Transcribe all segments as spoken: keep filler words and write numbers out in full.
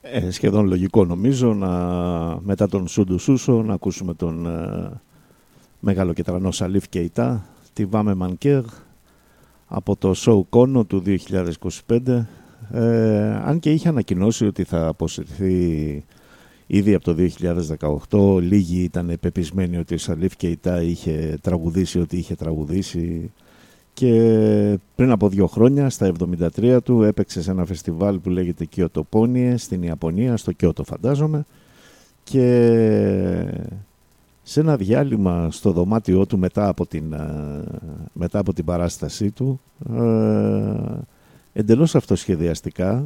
Ε, σχεδόν λογικό νομίζω να, μετά τον Σούντου Σούσο να ακούσουμε τον ε, μεγάλο κετρανό Σαλίφ Κεϊτά, τη Βάμε Μανκέρ από το Show Kono του δύο χιλιάδες είκοσι πέντε, ε, αν και είχε ανακοινώσει ότι θα αποσυρθεί ήδη από το δύο χιλιάδες δεκαοκτώ. Λίγοι ήταν πεπισμένοι ότι ο Σαλίφ Κεϊτά είχε τραγουδήσει ό,τι είχε τραγουδήσει, και πριν από δύο χρόνια, στα εβδομήντα τρία του, έπαιξε σε ένα φεστιβάλ που λέγεται Kyoto Pony στην Ιαπωνία, στο Κιώτο φαντάζομαι, και σε ένα διάλειμμα στο δωμάτιό του μετά από την, μετά από την παράστασή του, εντελώς αυτοσχεδιαστικά,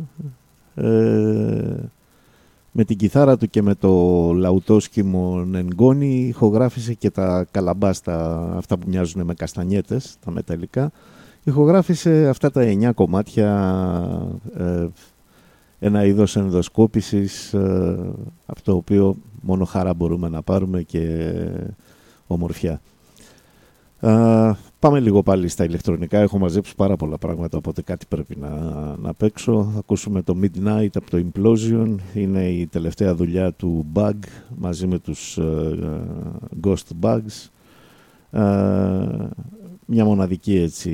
με την κιθάρα του και με το λαουτόσκυμο νενγκόνι, ηχογράφησε και τα καλαμπάστα, αυτά που μοιάζουν με καστανιέτες, τα μεταλλικά. Ηχογράφησε αυτά τα εννιά κομμάτια, ε, ένα είδος ενδοσκόπησης, ε, από το οποίο μόνο χαρά μπορούμε να πάρουμε και ομορφιά. Uh, πάμε λίγο πάλι στα ηλεκτρονικά. Έχω μαζέψει πάρα πολλά πράγματα, οπότε κάτι πρέπει να, να παίξω. Θα ακούσουμε το Midnight από το Implosion. Είναι η τελευταία δουλειά του Bug μαζί με τους uh, Ghost Bugs. Uh, μια μοναδική έτσι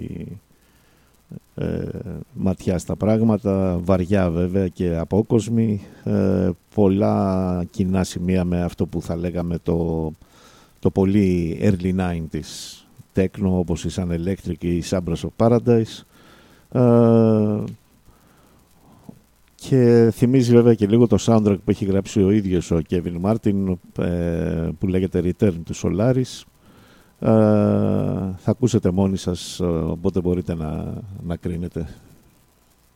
uh, ματιά στα πράγματα, βαριά βέβαια και απόκοσμη. Uh, πολλά κοινά σημεία με αυτό που θα λέγαμε το το πολύ early ενενήντα τέκνο, όπως η Sun Electric ή η Sabras of Paradise, uh, και θυμίζει βέβαια και λίγο το soundtrack που έχει γράψει ο ίδιος ο Kevin Martin, uh, που λέγεται Return to Solaris. Uh, θα ακούσετε μόνοι σας, uh, οπότε μπορείτε να, να κρίνετε.